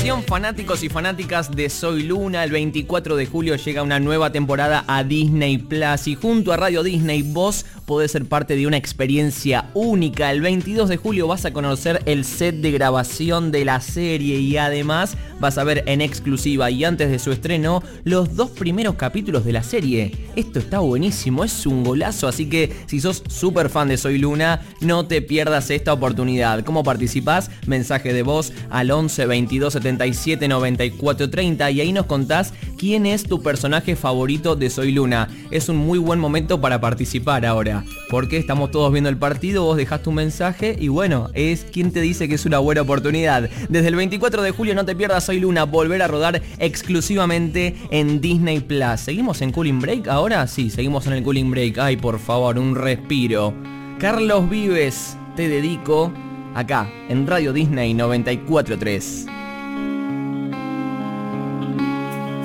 Atención fanáticos y fanáticas de Soy Luna, el 24 de julio llega una nueva temporada a Disney Plus y junto a Radio Disney vos podés ser parte de una experiencia única. El 22 de julio vas a conocer el set de grabación de la serie y además vas a ver en exclusiva y antes de su estreno los 2 primeros capítulos de la serie. Esto está buenísimo, es un golazo, así que si sos súper fan de Soy Luna, no te pierdas esta oportunidad. ¿Cómo participás? Mensaje de voz al 11 22 77 94 30 y ahí nos contás quién es tu personaje favorito de Soy Luna. Es un muy buen momento para participar ahora, porque estamos todos viendo el partido, vos dejás tu mensaje y bueno, es quien te dice que es una buena oportunidad. Desde el 24 de julio no te pierdas Soy Luna, volver a rodar exclusivamente en Disney Plus. ¿Seguimos en Cooling Break ahora? Sí, seguimos en el Cooling Break. Ay, por favor, un respiro. Carlos Vives, te dedico acá en Radio Disney 94.3.